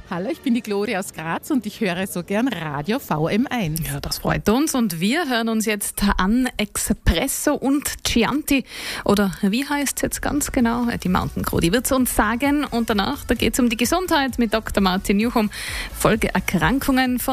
Hallo, ich bin die Gloria aus Graz und ich höre so gern Radio VM1. Ja, das freut uns und wir hören uns jetzt an Espresso und Chianti. Oder wie heißt es jetzt ganz genau? Die Mountain Crew, die wird es uns sagen. Und danach, da geht es um die Gesundheit mit Dr. Martin Juchum. Folgeerkrankungen von